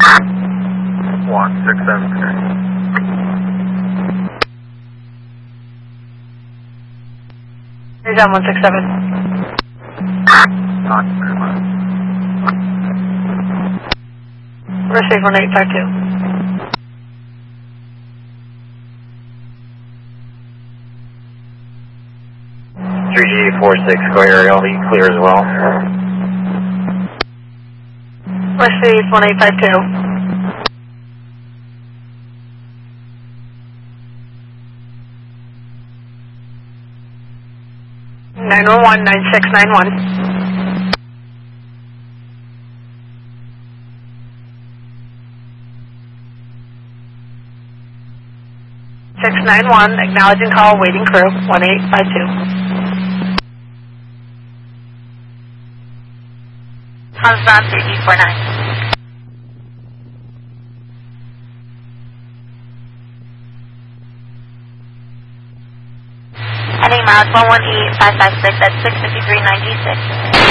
1673. Here's on 167. Talk very much. Receive 1852. 3G46, go aerial, you clear as well. Receive 1852. Nine 9691. Six 9-1, acknowledging call, waiting crew, 1852. How's on 3G49? Heading miles 118.556 at 653.96.